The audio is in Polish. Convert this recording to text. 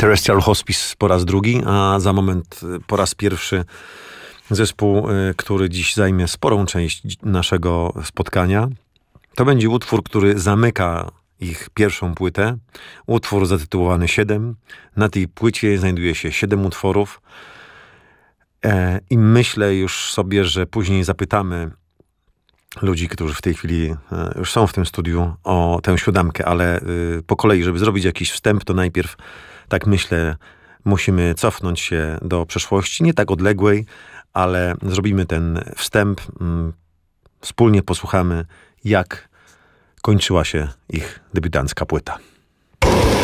Terrestrial Hospice po raz drugi, a za moment po raz pierwszy zespół, który dziś zajmie sporą część naszego spotkania. To będzie utwór, który zamyka ich pierwszą płytę. Utwór zatytułowany 7. Na tej płycie znajduje się 7 utworów. I myślę już sobie, że później zapytamy ludzi, którzy w tej chwili już są w tym studiu, o tę 7, ale po kolei, żeby zrobić jakiś wstęp, to najpierw, tak myślę, musimy cofnąć się do przeszłości, nie tak odległej, ale zrobimy ten wstęp, wspólnie posłuchamy, jak kończyła się ich debiutancka płyta.